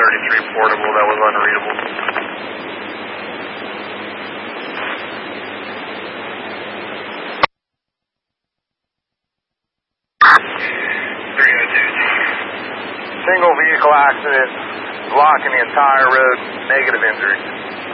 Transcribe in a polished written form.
33 portable, that was unreadable. Single vehicle accident, blocking the entire road, negative injuries.